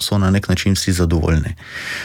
so na nek način vsi zadovoljni.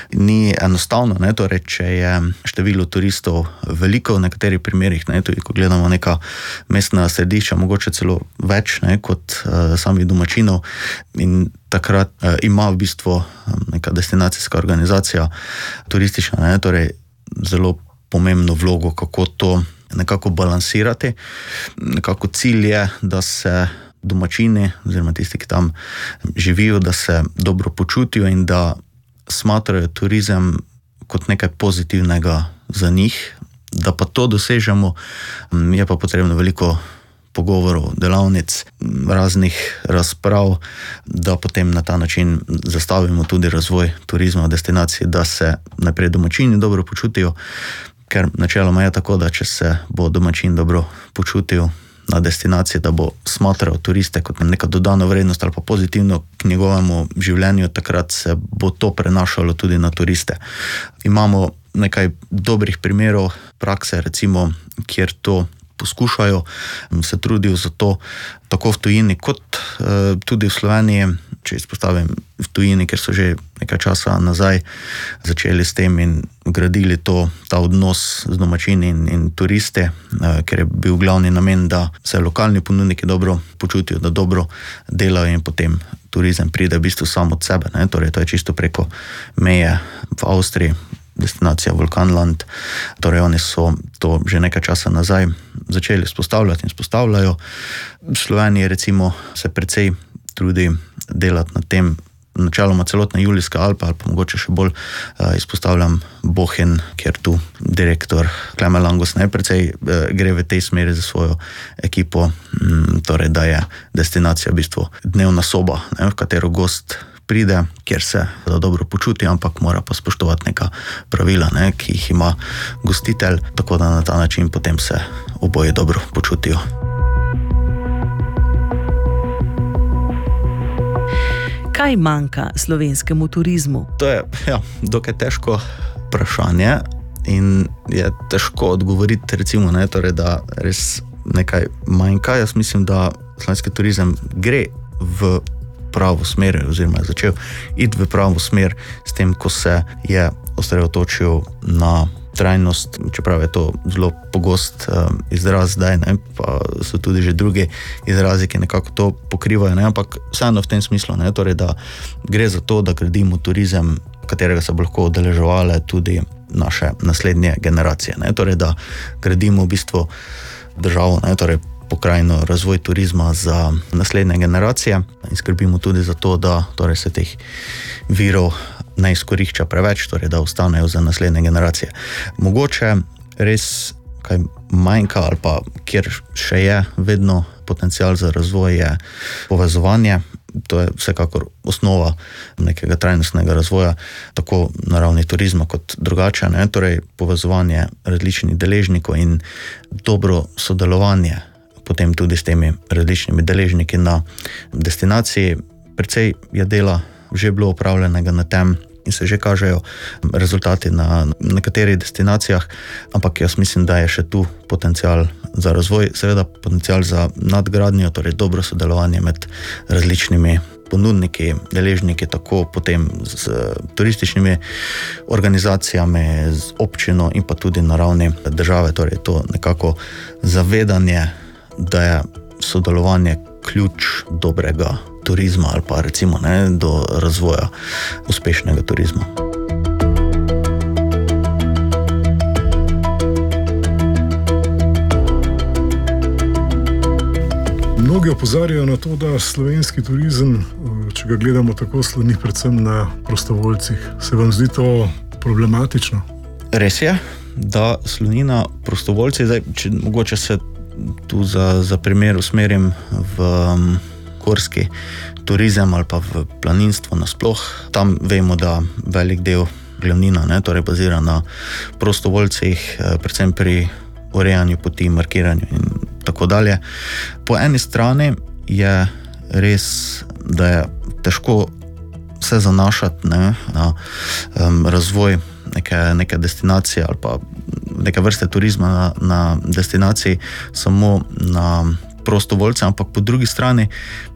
Ni enostavno, ne, torej, če je število turistov veliko, v nekaterih primerih, ne, tudi ko gledamo neka mestna središča, mogoče celo več, ne, kot samih domačinov, in takrat ima v bistvu neka destinacijska organizacija turistična, ne, torej zelo pomembno vlogo, kako to nekako balansirati. Nekako cilj je, da se domačini, oziroma tisti, ki tam živijo, da se dobro počutijo in da smatrajo turizem kot nekaj pozitivnega za njih. Da pa to dosežemo, je pa potrebno veliko pogovorov, delavnic, raznih razprav, da potem na ta način zastavimo tudi razvoj turizma v destinaciji, da se najprej domačini dobro počutijo, ker načeloma je tako, da če se bo domačin dobro počutil na destinaciji, da bo smatral turiste kot neka dodana vrednost ali pa pozitivno k njegovemu življenju, takrat se bo to prenašalo tudi na turiste. Imamo nekaj dobrih primerov prakse, recimo, kjer to poskušajo, se trudijo za to, tako v tujini kot tudi v Sloveniji, če izpostavim v tujini, ker so že nekaj časa nazaj začeli s tem in gradili ta odnos z domačini in turiste, ker je bil glavni namen, da se lokalni ponudniki dobro počutijo, da dobro delajo in potem turizem pride v bistvu sam od sebe, ne? Torej to je čisto preko meje v Avstriji, destinacija Vulkanland, torej oni so to že nekaj časa nazaj začeli spostavljati in spostavljajo. V Sloveniji recimo se precej trudi delati na tem, načeloma celotna Julijska Alpa, ali pa mogoče še bolj izpostavljam Bohinj, kjer tu direktor Klemen Langus precej gre v tej smeri za svojo ekipo, torej da je destinacija v bistvu dnevna soba, ne, v katero gost pride, kjer se da dobro počuti, ampak mora pa spoštovati neka pravila, ne, ki jih ima gostitelj, tako da na ta način potem se oboje dobro počutijo. Kaj manjka slovenskemu turizmu? To je dokaj težko vprašanje in je težko odgovoriti, recimo, ne, torej, da res nekaj manjka. Jaz mislim, da slovenski turizem gre v pravo smer, oziroma je začel iti v pravo smer s tem, ko se je osredotočil na trajnost, čeprav je to zelo pogost izraz zdaj, ne, pa so tudi že drugi izrazi, ki nekako to pokrivajo, ne, ampak vseeno v tem smislu, ne, torej, da gre za to, da gradimo turizem, katerega se bo lahko udeleževale tudi naše naslednje generacije, ne, torej, da gradimo v bistvu državo, ne, torej pokrajino, razvoj turizma za naslednje generacije in skrbimo tudi za to, da torej se teh virov ne izkorišča preveč, torej da ostanejo za naslednje generacije. Mogoče res kaj manjka ali pa kjer še je vedno potencial za razvoj, je povezovanje. To je vsekakor osnova nekega trajnostnega razvoja, tako na ravni turizma kot drugače, ne? Torej povezovanje različnih deležnikov in dobro sodelovanje potem tudi s temi različnimi deležniki na destinaciji. Precej je dela že bilo opravljenega na tem in se že kažejo rezultati na nekaterih destinacijah, ampak jaz mislim, da je še tu potencial za razvoj, seveda potencial za nadgradnjo, torej dobro sodelovanje med različnimi ponudniki, deležniki, tako potem z turističnimi organizacijami, z občino in pa tudi na ravni države, torej to nekako zavedanje, da je sodelovanje ključ dobrega turizma ali pa recimo, ne, do razvoja uspešnega turizma. Mnogi opozarjajo na to, da slovenski turizem, če ga gledamo tako, sloni predvsem na prostovoljcih. Se vam zdi to problematično? Res je, da sloni na prostovoljcih. Zdaj, če mogoče se tu za primer usmerim v gorski turizem ali pa v planinstvo nasploh. Tam vemo, da velik del glavnina, ne, torej bazira na prostovoljcih, predvsem pri urejanju poti, markiranju in tako dalje. Po eni strani je res, da je težko se zanašati, ne, na razvoj neke destinacije ali pa neke vrste turizma na destinaciji samo na prostovoljce, ampak po drugi strani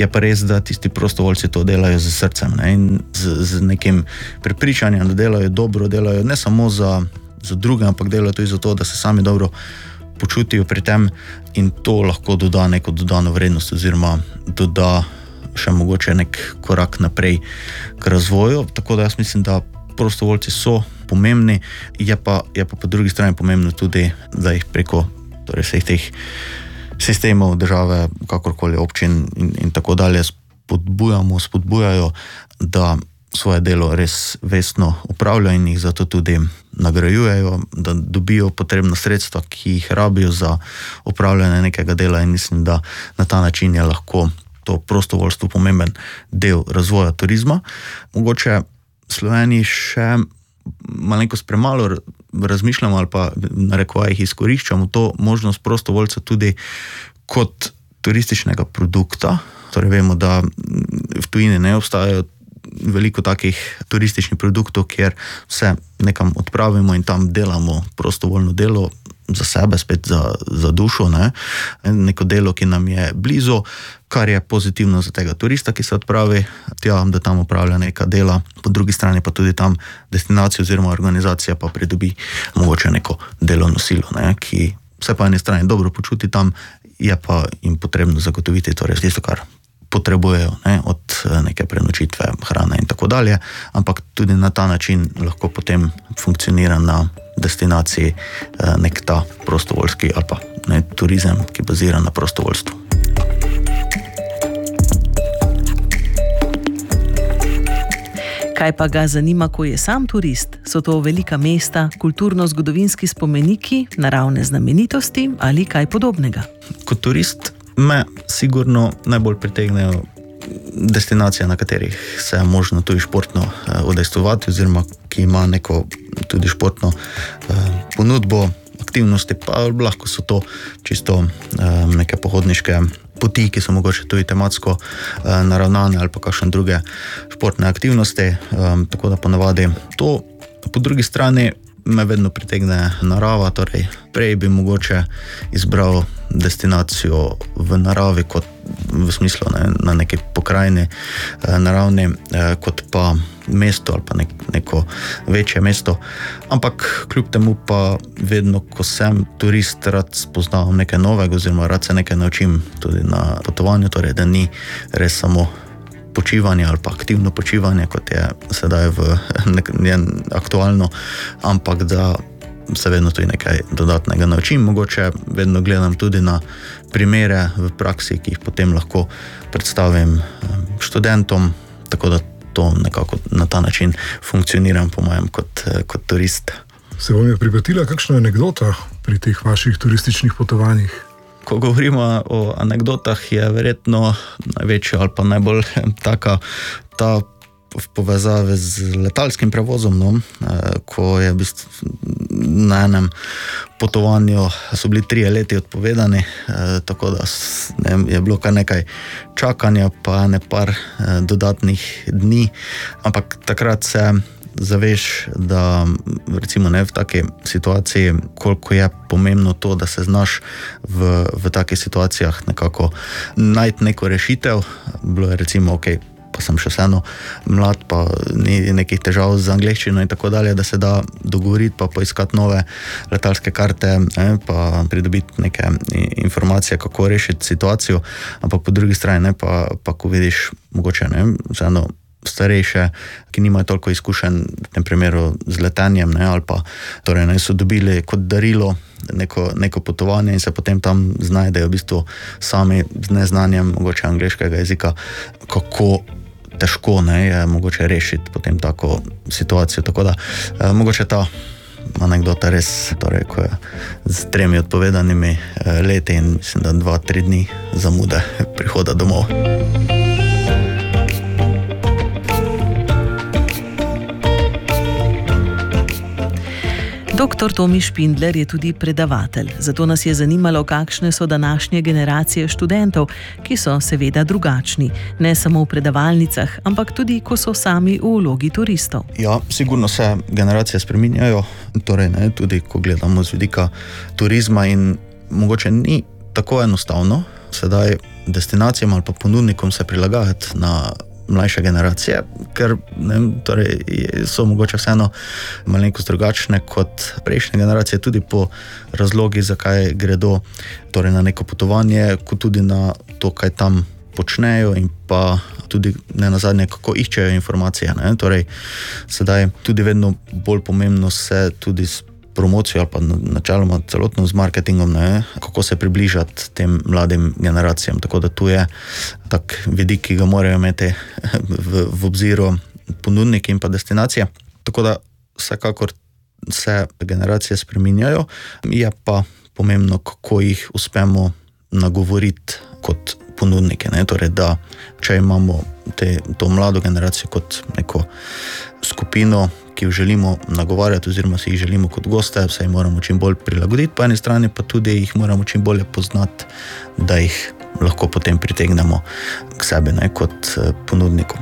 Je pa res, da tisti prostovoljci to delajo z srcem, ne, in z nekim prepričanjem, da delajo dobro, delajo ne samo za druge, ampak delajo tudi zato, da se sami dobro počutijo pri tem, in to lahko doda neko dodano vrednost oziroma doda še mogoče nek korak naprej k razvoju. Tako da jaz mislim, da prostovoljci so pomembni, je pa po drugi strani pomembno tudi, da jih preko torej vseh teh sistemov države, kakorkoli občin in tako dalje spodbujajo, da svoje delo res vestno upravljajo in jih zato tudi nagrajujejo, da dobijo potrebna sredstva, ki jih rabijo za upravljanje nekega dela, in mislim, da na ta način je lahko to prostovoljstvo pomemben del razvoja turizma. Mogoče v Sloveniji še malenkost premalo razmišljamo ali pa na rekovajih izkoriščamo to možnost prostovoljca tudi kot turističnega produkta. Torej vemo, da v tujini ne obstajajo veliko takih turističnih produktov, kjer se nekam odpravimo in tam delamo prostovoljno delo za sebe, spet za dušo, ne? Neko delo, ki nam je blizu, kar je pozitivno za tega turista, ki se odpravi tja, da tam opravlja neka dela, po drugi strani pa tudi tam destinacija oziroma organizacija pa pridobi mogoče neko delovno silo, ne? Ki se po eni strani dobro počuti tam, je pa jim potrebno zagotoviti torej tisto, kar potrebujejo, ne, od neke prenočitve, hrane in tako dalje, ampak tudi na ta način lahko potem funkcionira na destinaciji nek ta prostovoljski ali pa ne, turizem, ki bazira na prostovoljstvu. Kaj pa ga zanima, ko je sam turist? So to velika mesta, kulturno-zgodovinski spomeniki, naravne znamenitosti ali kaj podobnega? Kot turist me sigurno najbolj pritegnejo destinacije, na katerih se je možno tudi športno udejstvovati oziroma ki ima neko tudi športno ponudbo, aktivnosti, pa lahko so to čisto neke pohodniške poti, ki so mogoče tudi tematsko naravnane ali pa kakšne druge športne aktivnosti, tako da ponavadi to. Po drugi strani me vedno pritegne narava, torej prej bi mogoče izbral destinacijo v naravi, kot v smislu na neki pokrajini naravni, kot pa mesto ali pa neko večje mesto. Ampak kljub temu pa vedno, ko sem turist, rad spoznavam nekaj novega oziroma rad se nekaj naučim tudi na potovanju, torej da ni res samo počivanje ali pa aktivno počivanje, kot je sedaj aktualno, ampak da se vedno tudi nekaj dodatnega naučim. Mogoče vedno gledam tudi na primere v praksi, ki jih potem lahko predstavim študentom, tako da to nekako na ta način funkcioniram po mojem kot turist. Se vam je pripetila kakšna anekdota pri teh vaših turističnih potovanjih? Ko govorimo o anekdotah, je verjetno največja ali pa najbolj taka ta v povezavi z letalskim prevozom, no, ko je na enem potovanju so bili 3 leti odpovedani, tako da je bilo kar nekaj čakanja, pa ne par dodatnih dni, ampak takrat se zaveš, da recimo ne v taki situaciji, koliko je pomembno to, da se znaš v takih situacijah nekako najti neko rešitev. Bilo je recimo, pa sem še vseeno mlad, pa ni nekih težav z angleščino in tako dalje, da se da dogovoriti pa poiskati nove letalske karte, pa pridobiti neke informacije, kako rešiti situacijo, ampak po drugi strani pa ko vidiš mogoče vseeno starejše, ki nimajo toliko izkušenj v tem primeru z letenjem, ali pa torej so dobili kot darilo neko potovanje in se potem tam znajdejo v bistvu sami z neznanjem mogoče angleškega jezika, kako težko je mogoče rešiti potem tako situacijo. Tako da mogoče ta anekdota res, torej ko je z 3 odpovedanimi leti in mislim, da 2-3 dni zamude prihoda domov. Dr. Tomi Špindler je tudi predavatelj, zato nas je zanimalo, kakšne so današnje generacije študentov, ki so seveda drugačni, ne samo v predavalnicah, ampak tudi, ko so sami v vlogi turistov. Ja, sigurno se generacije spreminjajo, torej tudi ko gledamo z vidika turizma in mogoče ni tako enostavno sedaj destinacijam ali pa ponudnikom se prilagajati na mlajše generacije, ker torej so mogoče vseeno malenkost drugačne kot prejšnje generacije, tudi po razlogi, zakaj gredo torej na neko potovanje, kot tudi na to, kaj tam počnejo in pa tudi ne nazadnje, kako iščejo informacije. Torej, sedaj tudi vedno bolj pomembno se tudi s promocijo ali pa načeloma celotno z marketingom, kako se približati tem mladim generacijam. Tako da tu je tak vidik, ki ga morajo imeti v obziru ponudniki in pa destinacije. Tako da vsekakor se generacije spreminjajo, je pa pomembno, kako jih uspemo nagovoriti kot ponudnike. Torej, da če imamo to mlado generacijo kot neko skupino, ki jo želimo nagovarjati oziroma si jih želimo kot goste, se jih moramo čim bolj prilagoditi, po eni strani pa tudi jih moramo čim bolje poznati, da jih lahko potem pritegnemo k sebi kot ponudnikom.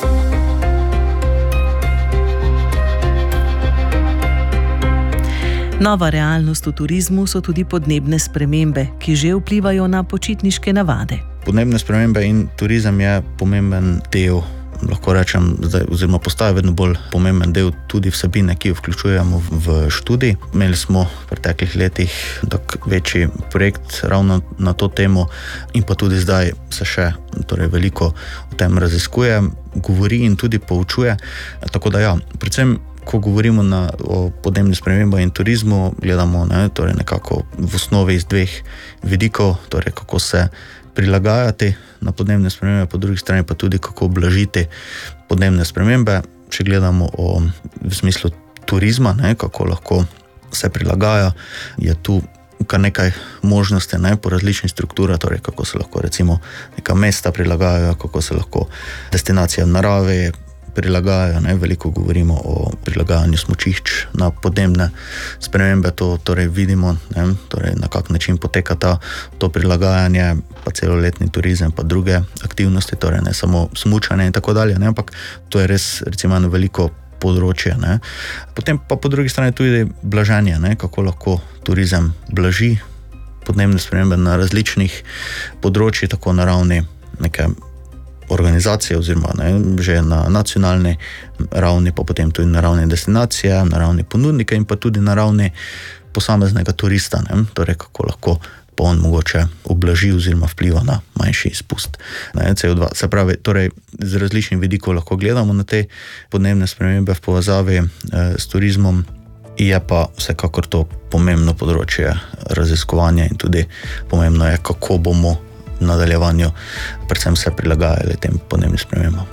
Nova realnost v turizmu so tudi podnebne spremembe, ki že vplivajo na počitniške navade. Podnebne spremembe in turizem je pomemben del, lahko rečem, oziroma postaja vedno bolj pomemben del tudi vsebine, ki jo vključujemo v študij. Imeli smo v preteklih letih tak večji projekt ravno na to temo in pa tudi zdaj se še veliko o tem raziskuje, govori in tudi poučuje. Tako da predvsem ko govorimo o podnebnih spremembah in turizmu, gledamo nekako v osnovi iz dveh vidikov, torej kako se prilagajati na podnebne spremembe, po drugi strani pa tudi kako blažiti podnebne spremembe. Če gledamo v smislu turizma, kako lahko se prilagaja, je tu kar nekaj možnosti po različnih strukturah, torej kako se lahko recimo neka mesta prilagajajo, kako se lahko destinacije v naravi prilagajajo. Veliko govorimo o prilagajanju smučišč na podnebne spremembe, to torej vidimo, torej na kak način poteka to prilagajanje, pa celoletni turizem, pa druge aktivnosti, torej ne samo smučanje in tako dalje, ampak to je res recimo eno veliko področje. Potem pa po drugi strani tudi blaženje, kako lahko turizem blaži podnebne spremembe na različnih področjih, tako na ravni neke organizacije oziroma že na nacionalni ravni, pa potem tudi na ravni destinacije, na ravni ponudnika in pa tudi na ravni posameznega turista, torej kako lahko pa on mogoče ublaži oziroma vpliva na manjši izpust CO2. Se pravi, torej z različnih vidikov lahko gledamo na te podnebne spremembe v povezavi s turizmom, je pa vsekakor to pomembno področje raziskovanja in tudi pomembno je, kako bomo v nadaljevanju predvsem se prilagajali tem podnebnim spremembam.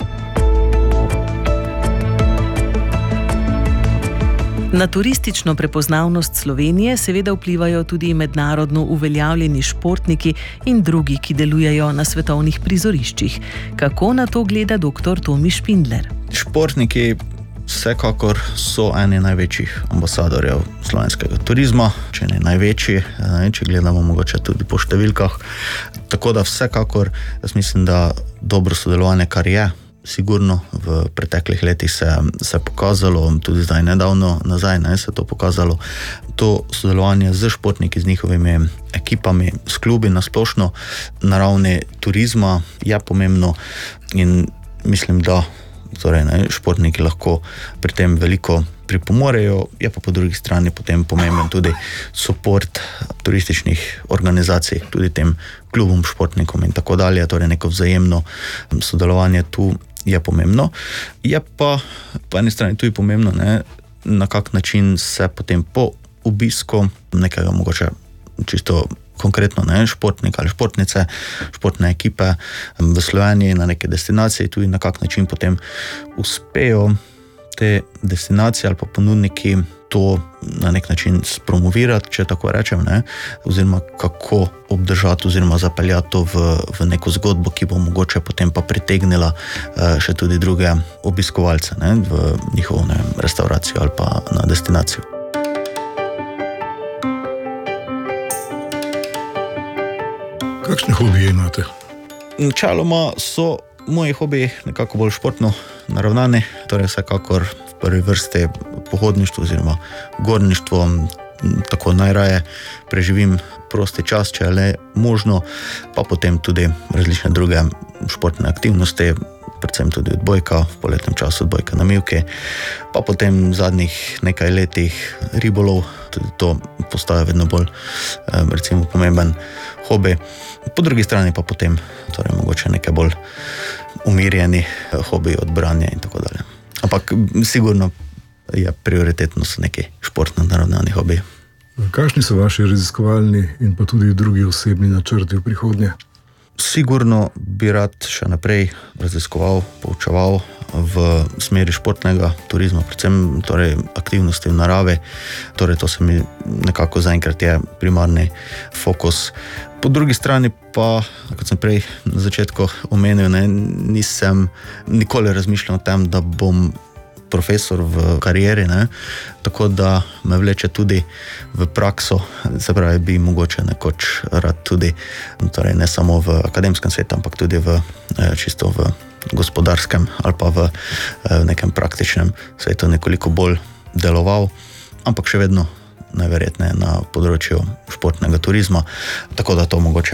Na turistično prepoznavnost Slovenije seveda vplivajo tudi mednarodno uveljavljeni športniki in drugi, ki delujejo na svetovnih prizoriščih. Kako na to gleda dr. Tomi Špindler? Športniki vsekakor so eni največjih ambasadorjev slovenskega turizma, če ne največji, če gledamo mogoče tudi po številkah. Tako da vsekakor, jaz mislim, da dobro sodelovanje, kar je sigurno v preteklih letih se pokazalo, tudi zdaj nedavno nazaj se to pokazalo, to sodelovanje z športniki, z njihovimi ekipami, s klubi na splošno na ravni turizma je pomembno in mislim, da športniki lahko pri tem veliko pripomorejo, je pa po drugi strani potem pomemben tudi support turističnih organizacij, tudi tem klubom, športnikom in tako dalje, torej neko vzajemno sodelovanje tu je pomembno. Je pa po eni strani tudi pomembno, na kak način se potem po obisku nekega mogoče čisto konkretno športnik ali športnice, športne ekipe v Sloveniji na neki destinaciji, tudi na kak način potem uspejo te destinacije ali pa ponudniki to na nek način spromovirati, če tako rečem, oziroma kako obdržati oziroma zapeljati to v neko zgodbo, ki bo mogoče potem pa pritegnila še tudi druge obiskovalce v njihovo restauracijo ali pa na destinacijo. Kakšne hobije imate? Načeloma so moji hobiji nekako bolj športno naravnani, torej vsekakor v prvi vrsti pohodništvo oziroma gorništvo, tako najraje preživim prosti čas, če je le možno, pa potem tudi različne druge športne aktivnosti, predvsem tudi odbojka, v poletnem času odbojka na mivki, pa potem v zadnjih nekaj letih ribolov, tudi to postaja vedno bolj recimo pomemben hobi. Po drugi strani pa potem torej mogoče nekaj bolj umirjeni hobi od branja in tako dalje. Ampak sigurno je prioritetno so neki športno naravnani hobi. Kakšni so vaši raziskovalni in pa tudi drugi osebni načrti v prihodnje? Sigurno bi rad še naprej raziskoval, poučeval v smeri športnega turizma, predvsem torej aktivnosti v naravi. Torej to se mi nekako zaenkrat je primarni fokus. Po drugi strani pa, kot sem prej na začetku omenil, nisem nikoli razmišljal o tem, da bom profesor v karieri, tako da me vleče tudi v prakso, se pravi, bi mogoče nekoč rad tudi, torej ne samo v akademskem svetu, ampak tudi čisto v gospodarskem ali pa v nekem praktičnem svetu nekoliko bolj deloval, ampak še vedno najverjetneje na področju športnega turizma, tako da to mogoče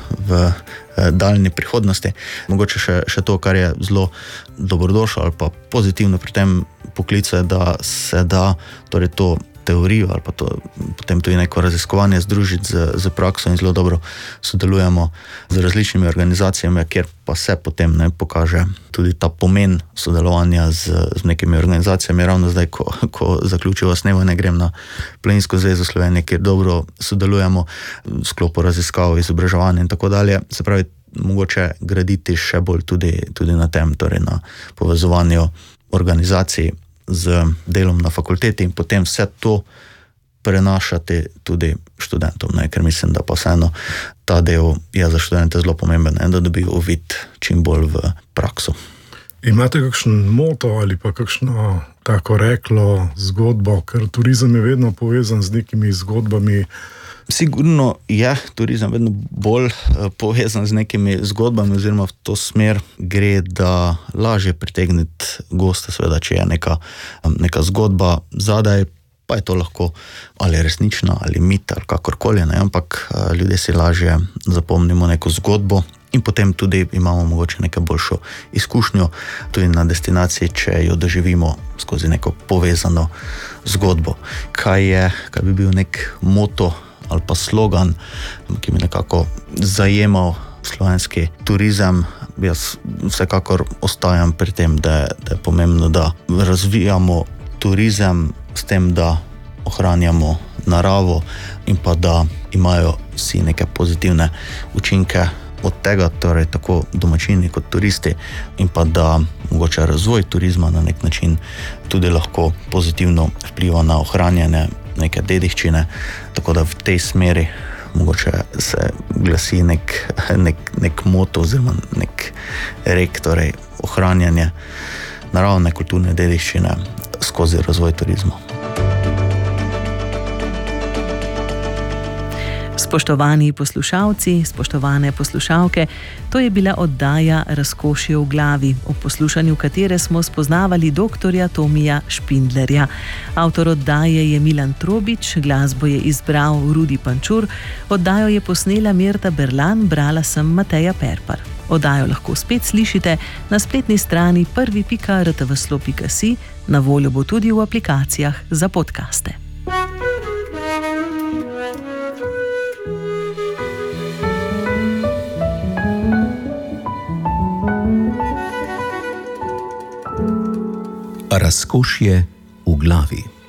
v daljni prihodnosti. Mogoče še to, kar je zelo dobrodošlo ali pa pozitivno pri tem poklicu, da se da torej to teorijo ali pa potem tudi neko raziskovanje združiti z prakso in zelo dobro sodelujemo z različnimi organizacijami, kjer pa se potem pokaže tudi ta pomen sodelovanja z nekimi organizacijami. Ravno zdaj, ko zaključiva snemanje, grem na Planinsko zvezo Slovenije, kjer dobro sodelujemo v sklopu raziskav, izobraževanja in tako dalje. Se pravi, mogoče graditi še bolj tudi na tem, torej na povezovanju organizacij z delom na fakulteti in potem vse to prenašati tudi študentom, ker mislim, da pa vseeno ta del je za študente zelo pomemben, da dobijo uvid čim bolj v prakso. Imate kakšen moto ali pa kakšno tako reklo, zgodbo, ker turizem je vedno povezan z nekimi zgodbami? Sigurno je turizem vedno bolj povezan z nekimi zgodbami oziroma v to smer gre, da lažje pritegniti gosta, seveda, če je neka zgodba zadaj, pa je to lahko ali resnična ali mit ali kakorkoli, ampak ljudje si lažje zapomnimo neko zgodbo in potem tudi imamo mogoče neko boljšo izkušnjo tudi na destinaciji, če jo doživimo skozi neko povezano zgodbo. Kaj bi bil nek moto ali pa slogan, ki bi nekako zajemal slovenski turizem. Jaz vsekakor ostajam pri tem, da je pomembno, da razvijamo turizem s tem, da ohranjamo naravo in pa da imajo vsi neke pozitivne učinke od tega, torej tako domačini kot turisti, in pa da mogoče razvoj turizma na nek način tudi lahko pozitivno vpliva na ohranjanje neke dediščine, tako da v tej smeri mogoče se glasi nek moto oziroma nek rek, torej ohranjanje naravne kulturne dediščine skozi razvoj turizma. Spoštovani poslušalci, spoštovane poslušalke, to je bila oddaja Razkošje v glavi, ob poslušanju katere smo spoznavali doktorja Tomija Špindlerja. Avtor oddaje je Milan Trobič, glasbo je izbral Rudi Pančur, oddajo je posnela Mirta Berlan, brala sem Mateja Perpar. Oddajo lahko spet slišite na spletni strani prvi.rtvslo.si, na voljo bo tudi v aplikacijah za podcaste. Razkošje v glavi.